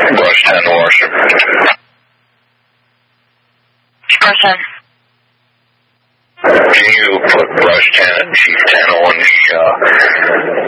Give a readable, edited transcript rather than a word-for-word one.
Brush 10 to Washington. Brush 10. Can you put Brush 10 and Chief 10 on the